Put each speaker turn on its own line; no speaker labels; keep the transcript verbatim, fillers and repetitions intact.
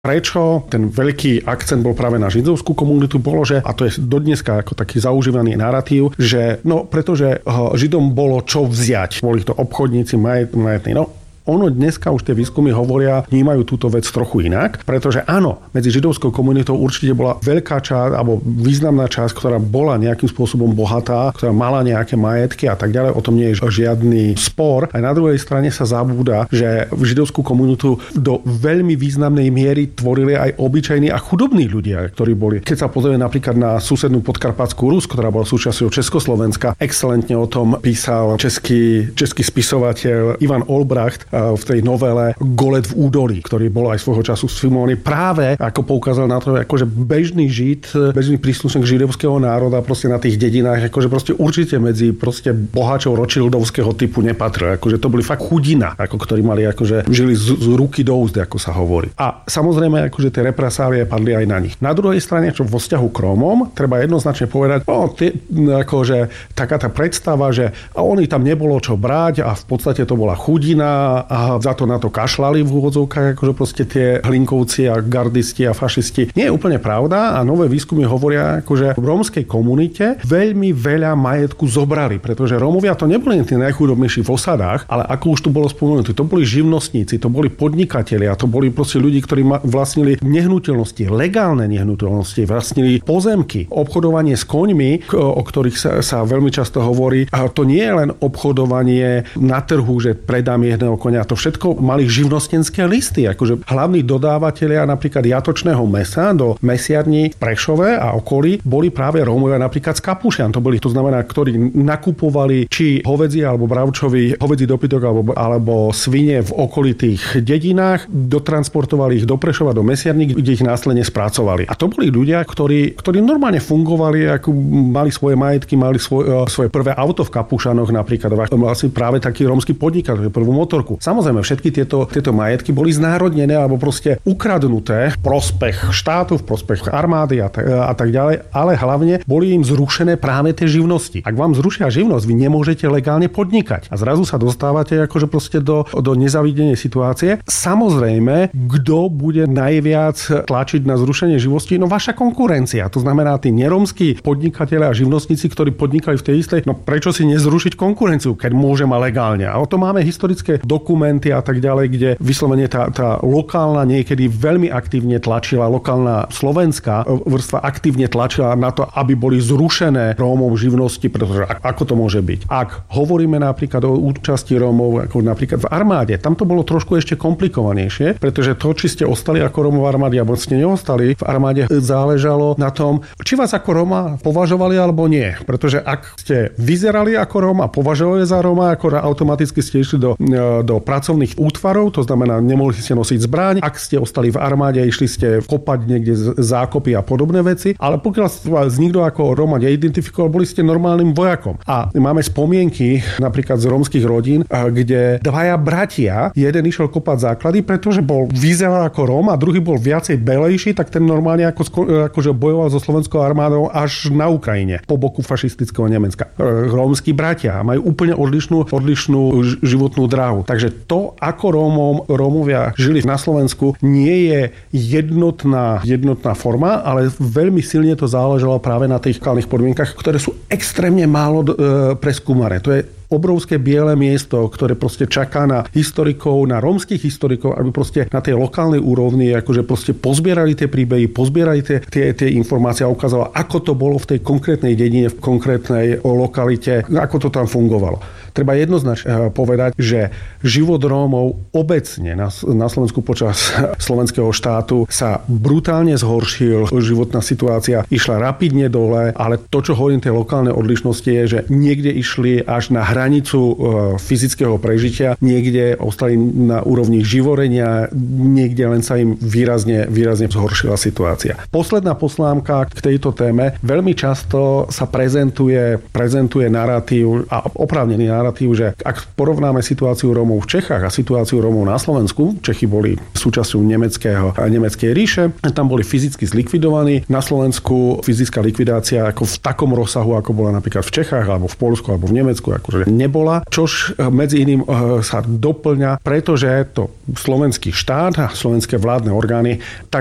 Prečo ten veľký akcent bol práve na židovskú komunitu, bolo, že, a to je dodneska ako taký zaužívaný narratív, že no, pretože Židom bolo čo vziať. Boli to obchodníci, majet, majetní, no. Ono dneska už tie výskumy hovoria, vnímajú túto vec trochu inak, pretože áno, medzi židovskou komunitou určite bola veľká časť, alebo významná časť, ktorá bola nejakým spôsobom bohatá, ktorá mala nejaké majetky a tak ďalej, o tom nie je žiadny spor. A na druhej strane sa zabúda, že židovskú komunitu do veľmi významnej miery tvorili aj obyčajní a chudobní ľudia, ktorí boli. Keď sa pozrieme napríklad na susednú podkarpatskú Rus, ktorá bola súčasťou Československa, excelentne o tom písal český, český spisovateľ Ivan Olbracht v tej novele Golet v údolí, ktorý bol aj svojho času sfilmovaný práve, ako poukázal na to, akože bežný žid, bežný príslušník židovského národa proste na tých dedinách, akože proste určite medzi proste boháčov rothschildovského typu nepatril. Akože to boli fakt chudina, ako ktorí mali akože žili z, z ruky do úst, ako sa hovorí. A samozrejme, akože tie represálie padli aj na nich. Na druhej strane, čo vo vzťahu k Rómom, treba jednoznačne povedať, no, tie, akože taká tá predstava, že oni tam nebolo čo brať a v podstate to bola chudina a za to na to kašľali v úvodzovkách, akože proste tie hlinkovci a gardisti a fašisti. Nie je úplne pravda a nové výskumy hovoria, akože v rómskej komunite veľmi veľa majetku zobrali, pretože Rómovia to neboli tí najchudobnejší v osadách, ale ako už tu bolo spomenuté, to boli živnostníci, to boli podnikatelia, to boli proste ľudí, ktorí vlastnili nehnuteľnosti, legálne nehnuteľnosti, vlastnili pozemky, obchodovanie s koňmi, o ktorých sa, sa veľmi často hovorí. A to nie je len obchodovanie na trhu, že predám jedného koňa. A to všetko mali živnostenské listy. Akože hlavní dodávateľia napríklad jatočného mäsa do mesiarní v Prešove a okolí boli práve Rómovia napríklad z Kapušian. To boli, to znamená, ktorí nakupovali či hovädzie alebo bravčový hovädzí dobytok alebo, alebo svine v okolitých dedinách, dotransportovali ich do Prešova, do mesiarní, kde ich následne spracovali. A to boli ľudia, ktorí, ktorí normálne fungovali, ako mali svoje majetky, mali svoj, svoje prvé auto v Kapušanoch napríklad. Vlastne práve taký rómsky podnikateľ, prvú motorku. Samozrejme, všetky tieto, tieto majetky boli znárodnené alebo proste ukradnuté v prospech štátu, v prospech armády a, tak, a tak ďalej, ale hlavne boli im zrušené práve tie živnosti. Ak vám zrušia živnosť, vy nemôžete legálne podnikať. A zrazu sa dostávate akože proste do, do nezavidenej situácie. Samozrejme, kto bude najviac tlačiť na zrušenie živnosti? No vaša konkurencia. To znamená tí nerómski podnikatelia a živnostníci, ktorí podnikali v tej istej, no prečo si nezrušiť konkurenciu, keď môžeme legálne? A o to máme historické dokumenty a tak ďalej, kde vyslovene tá, tá lokálna niekedy veľmi aktívne tlačila, lokálna slovenská vrstva aktívne tlačila na to, aby boli zrušené Rómov živnosti, pretože ako to môže byť? Ak hovoríme napríklad o účasti Rómov, ako napríklad v armáde, tam to bolo trošku ešte komplikovanejšie, pretože to, či ste ostali ako Rómov v armáde, alebo ste neostali v armáde, záležalo na tom, či vás ako Róma považovali alebo nie. Pretože ak ste vyzerali ako Róma, považovali za Róma, ako automaticky ste išli do, do pracovných útvarov, to znamená, nemohli ste nosiť zbraň. Ak ste ostali v armáde, išli ste kopať niekde zákopy a podobné veci, ale pokiaľ vás nikto ako Róma neidentifikoval, boli ste normálnym vojakom. A máme spomienky napríklad z rómskych rodín, kde dvaja bratia, jeden išiel kopať základy, pretože bol vyzeral ako Róm a druhý bol viacej belejší, tak ten normálne ako, akože bojoval so slovenskou armádou až na Ukrajine, po boku fašistického Nemecka. Rómski bratia majú úplne odlišnú, odlišnú životnú dráhu. Takže to, ako Rómom, Rómovia žili na Slovensku, nie je jednotná, jednotná forma, ale veľmi silne to záležalo práve na tých lokálnych podmienkach, ktoré sú extrémne málo e, preskúmané. To je obrovské biele miesto, ktoré proste čaká na historikov, na rómskych historikov, aby proste na tej lokálnej úrovni akože proste pozbierali tie príbehy, pozbierali tie, tie, tie informácie a ukázalo, ako to bolo v tej konkrétnej dedine, v konkrétnej lokalite, ako to tam fungovalo. Treba jednoznačne povedať, že život Rómov obecne na, na Slovensku počas slovenského štátu sa brutálne zhoršil. Životná situácia išla rapidne dole, ale to, čo hovorím tej lokálnej odlišnosti, je, že niekde išli až na hranicu fyzického prežitia, niekde ostali na úrovni živorenia, niekde len sa im výrazne, výrazne zhoršila situácia. Posledná poznámka k tejto téme. Veľmi často sa prezentuje, prezentuje narratív a oprávnený narratív, že ak porovnáme situáciu Rómov v Čechách a situáciu Rómov na Slovensku, Čechy boli súčasťou nemeckého, nemeckej ríše, tam boli fyzicky zlikvidovaní, na Slovensku fyzická likvidácia ako v takom rozsahu, ako bola napríklad v Čechách, alebo v Poľsku, alebo v Nemecku, akože nebola, čož medzi iným sa doplňa, pretože to slovenský štát a slovenské vládne orgány